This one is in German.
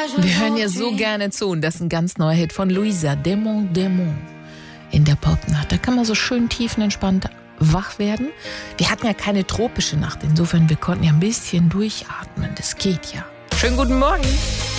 Wir hören ja so gerne zu und das ist ein ganz neuer Hit von Louisa, Démon, Démon in der Popnacht. Da kann man so schön tiefenentspannt wach werden. Wir hatten ja keine tropische Nacht, insofern wir konnten ja ein bisschen durchatmen. Das geht ja. Schönen guten Morgen.